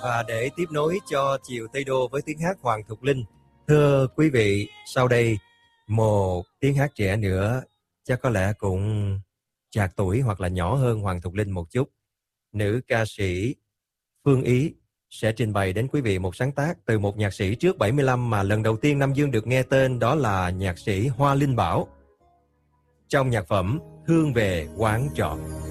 Và để tiếp nối cho chiều Tây Đô với tiếng hát Hoàng Thục Linh, thưa quý vị, sau đây một tiếng hát trẻ nữa, chắc có lẽ cũng chạc tuổi hoặc là nhỏ hơn Hoàng Thục Linh một chút. Nữ ca sĩ Phương Ý sẽ trình bày đến quý vị một sáng tác từ một nhạc sĩ trước 75 mà lần đầu tiên Nam Dương được nghe tên, đó là nhạc sĩ Hoa Linh Bảo, trong nhạc phẩm Hương về quán trọ.